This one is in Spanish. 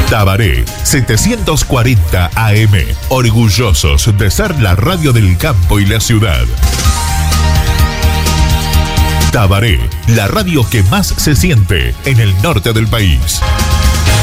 Tabaré 740 AM, orgullosos de ser la radio del campo y la ciudad. Tabaré, la radio que más se siente en el norte del país.